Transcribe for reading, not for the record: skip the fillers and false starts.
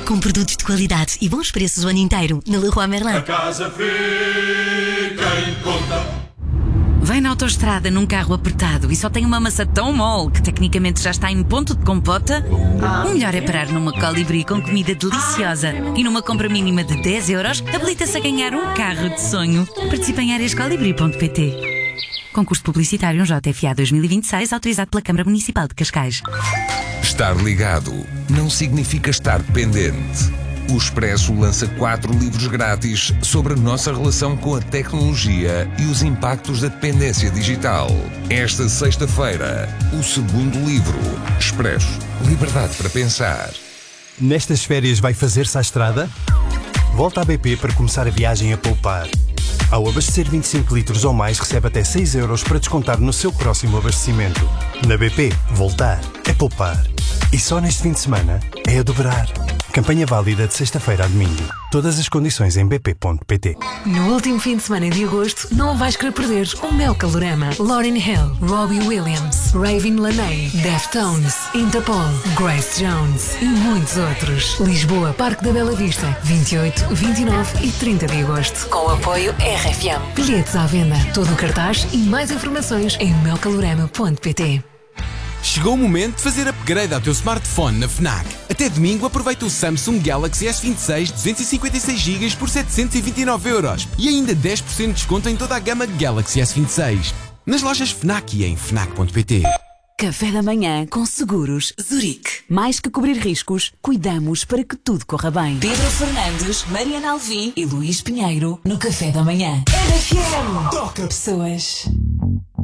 Com produtos de qualidade e bons preços o ano inteiro. Na Leroy Merlin. A casa fica em conta. Vai na autoestrada num carro apertado e só tem uma maçã tão mole que tecnicamente já está em ponto de compota? O melhor é parar numa Colibri com comida deliciosa e numa compra mínima de 10 euros habilita-se a ganhar um carro de sonho. Participe em áreascolibri.pt. Concurso publicitário JFA 2026 autorizado pela Câmara Municipal de Cascais. Estar ligado não significa estar pendente. O Expresso lança 4 livros grátis sobre a nossa relação com a tecnologia e os impactos da dependência digital. Esta sexta-feira, o segundo livro, Expresso, Liberdade para Pensar. Nestas férias vai fazer-se à estrada? Volta à BP para começar a viagem a poupar. Ao abastecer 25 litros ou mais, recebe até 6 euros para descontar no seu próximo abastecimento. Na BP, voltar é poupar. E só neste fim de semana é a dobrar. Campanha válida de sexta-feira a domingo. Todas as condições em bp.pt. No último fim de semana de agosto, não vais querer perder o Mel Calorama. Lauryn Hill, Robbie Williams, Raven Laney, Deftones, Interpol, Grace Jones e muitos outros. Lisboa, Parque da Bela Vista, 28, 29 e 30 de agosto. Com o apoio RFM. Bilhetes à venda, todo o cartaz e mais informações em melcalorama.pt. Chegou o momento de fazer upgrade ao teu smartphone na FNAC. Até domingo aproveita o Samsung Galaxy S26 256GB por 729 euros e ainda 10% de desconto em toda a gama Galaxy S26. Nas lojas FNAC e em FNAC.pt. Café da manhã com Seguros Zurique. Mais que cobrir riscos, cuidamos para que tudo corra bem. Pedro Fernandes, Mariana Alvim e Luís Pinheiro no Café da manhã. RFM. Toca pessoas.